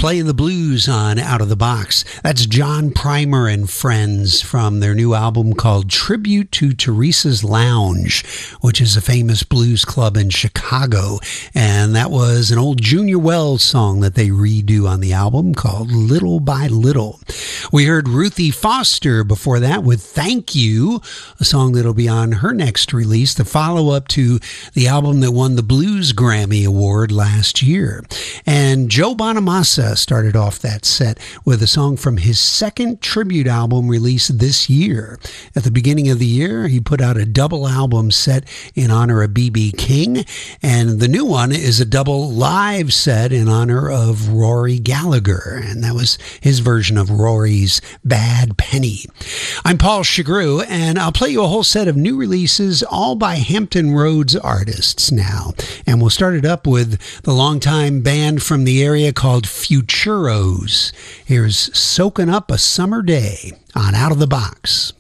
playing the blues on Out of the Box. That's John Primer and Friends from their new album called Tribute to Teresa's Lounge, which is a famous blues club in Chicago. And that was an old Junior Wells song that they redo on the album called Little by Little. We heard Ruthie Foster before that with Thank You, a song that'll be on her next release, the follow-up to the album that won the Blues Grammy Award last year. And Joe Bonamassa started off that set with a song from his second tribute album released this year. At the beginning of the year, he put out a double album set in honor of B.B. King, and the new one is a double live set in honor of Rory Gallagher, and that was his version of Rory's Bad Penny. I'm Paul Chagru, and I'll play you a whole set of new releases, all by Hampton Roads artists now. And we'll start it up with the longtime band from the area called Futuros. Here's Soaking Up a Summer Day on Out of the Box.